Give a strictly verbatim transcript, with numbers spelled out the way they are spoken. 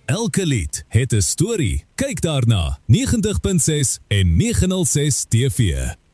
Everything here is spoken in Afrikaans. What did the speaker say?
Elke lied het 'n storie. Kyk daarna, negentig punt ses en negen nul ses T V.